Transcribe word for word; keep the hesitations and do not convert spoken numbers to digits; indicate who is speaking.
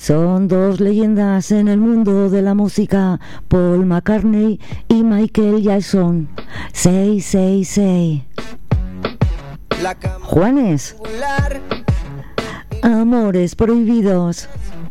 Speaker 1: Son dos leyendas en el mundo de la música, Paul McCartney y Michael Jackson. seis seis seis. Juanes. Amores prohibidos.